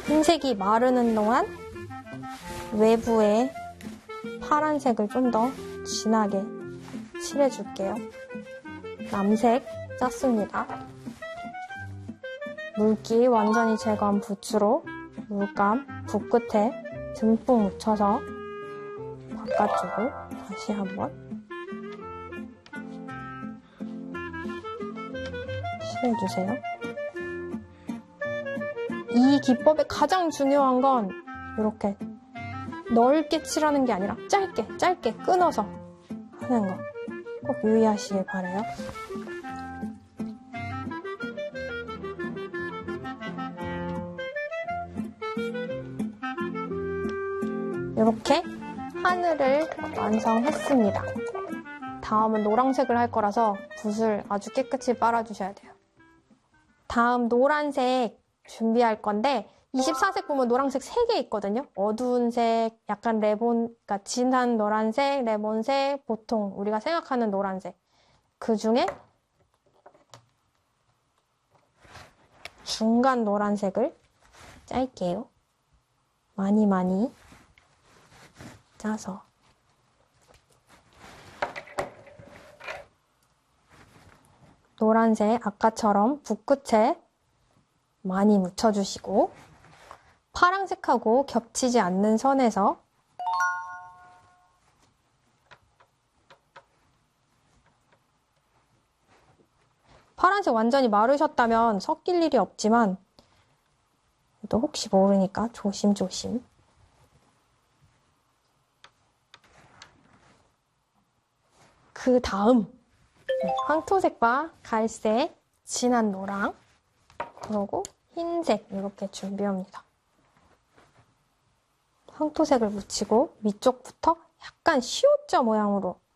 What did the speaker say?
흰색이 마르는 동안 외부에 파란색을 좀 더 진하게 칠해줄게요. 남색 짰습니다. 물기 완전히 제거한 붓으로 물감 붓 끝에 듬뿍 묻혀서 바깥쪽을 다시 한번 칠해주세요. 이 기법의 가장 중요한 건 이렇게 넓게 칠하는 게 아니라 짧게 끊어서 하는 거 꼭 유의하시길 바라요. 이렇게 하늘을 완성했습니다. 다음은 노란색을 할 거라서 붓을 아주 깨끗이 빨아주셔야 돼요. 다음 노란색 준비할 건데 24색 보면 노란색 3개 있거든요. 어두운 색, 약간 레몬, 그러니까 진한 노란색, 레몬색, 보통 우리가 생각하는 노란색. 그 중에 중간 노란색을 짤게요. 많이 짜서. 노란색 아까처럼 붓 끝에 많이 묻혀주시고 파란색하고 겹치지 않는 선에서 파란색 완전히 마르셨다면 섞일 일이 없지만 또 혹시 모르니까 조심조심. 그 다음 황토색과 갈색, 진한 노랑, 그리고 흰색 이렇게 준비합니다. 황토색을 묻히고 위쪽부터 약간 시옷자 모양으로